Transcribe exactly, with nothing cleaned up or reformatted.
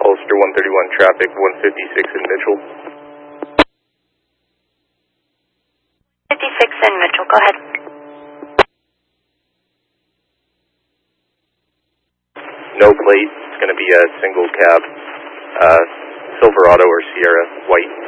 Ulster one thirty-one traffic, one fifty-six in Mitchell. fifty-six in Mitchell, go ahead. No plate, it's going to be a single cab, uh, Silverado or Sierra, white.